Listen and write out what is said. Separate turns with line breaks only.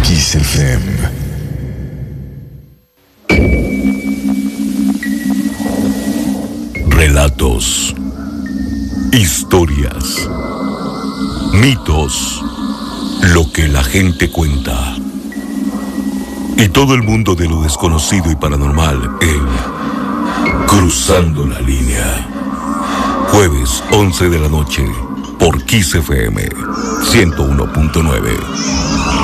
Kiss FM.
Relatos, historias, mitos, lo que la gente cuenta. Y todo el mundo de lo desconocido y paranormal en Cruzando la Línea. Jueves 11 de la noche por Kiss FM 101.9.